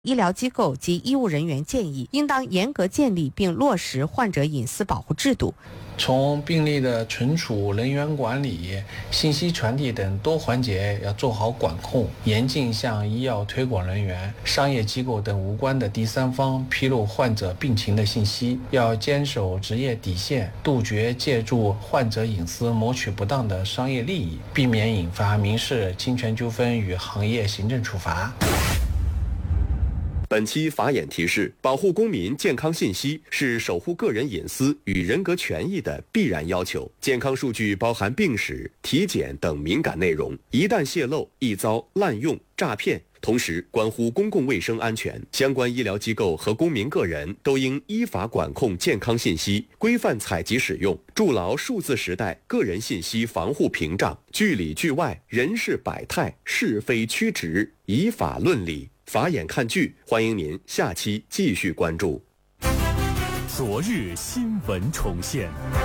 医疗机构及医务人员建议，应当严格建立并落实患者隐私保护制度。 从病例的存储、人员管理、信息传递等多环节要做好管控，严禁向医药推广人员、商业机构等无关的第三方披露患者病情的信息，要坚守职业底线，杜绝借助患者隐私谋取不当的商业利益，避免引发民事侵权纠纷与行业行政处罚。 本期法眼提示：保护公民健康信息是守护个人隐私与人格权益的必然要求。健康数据包含病史、体检等敏感内容，一旦泄露，易遭滥用、诈骗，同时关乎公共卫生安全。相关医疗机构和公民个人都应依法管控健康信息，规范采集使用，筑牢数字时代个人信息防护屏障，据里据外，人事百态，是非曲直，以法论理。法眼看剧，欢迎您下期继续关注。 昨日新闻重现。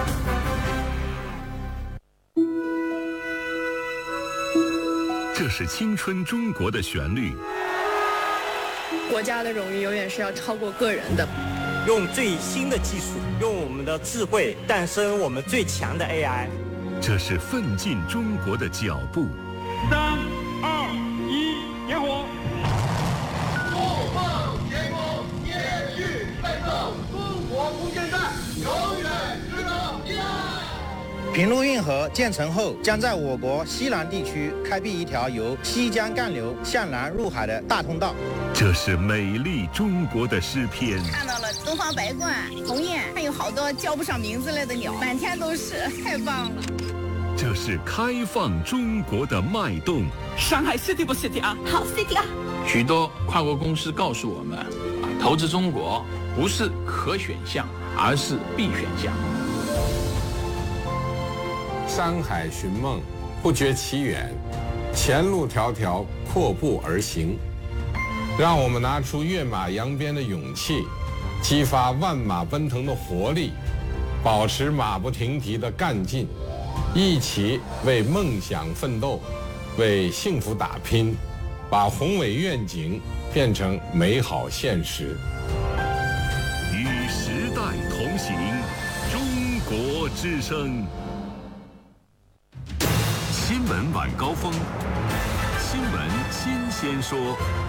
这是青春中国的旋律。 国家的荣誉永远是要超过个人的。 用最新的技术，用我们的智慧诞生我们最强的 AI。 这是奋进中国的脚步。 3、2、1，点火！ 不放天空，坚决奋斗，中国无限战，永远值得依赖。 平陆运河建成后，将在我国西南地区开辟一条由西江干流向南入海的大通道。 这是美丽中国的诗篇。 看到了东方白鹳、鸿雁，还有好多叫不上名字来的鸟，满天都是，太棒了。 这是开放中国的脉动。 上海 City 不 City 啊？ 好 City 啊！ 许多跨国公司告诉我们，投资中国不是可选项，而是必选项。 山海寻梦，不觉其远；前路迢迢，阔步而行。让我们拿出跃马扬鞭的勇气，激发万马奔腾的活力，保持马不停蹄的干劲，一起为梦想奋斗，为幸福打拼，把宏伟愿景变成美好现实。 与时代同行，中国之声。新闻晚高峰，新闻新鲜说。